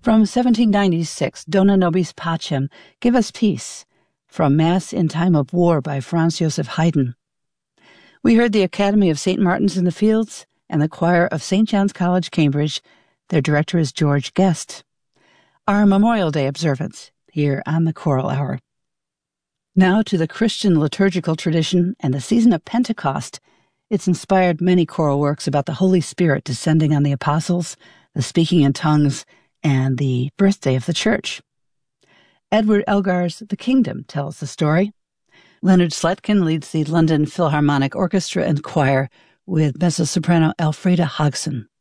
From 1796, Dona Nobis Pacem, Give Us Peace, from Mass in Time of War by Franz Joseph Haydn. We heard the Academy of St. Martin's in the Fields and the choir of St. John's College, Cambridge. Their director is George Guest. Our Memorial Day observance here on the Choral Hour. Now to the Christian liturgical tradition and the season of Pentecost. It's inspired many choral works about the Holy Spirit descending on the apostles, the speaking in tongues, and the birthday of the Church. Edward Elgar's The Kingdom tells the story. Leonard Sletkin leads the London Philharmonic Orchestra and Choir with mezzo-soprano Elfrida Hogson.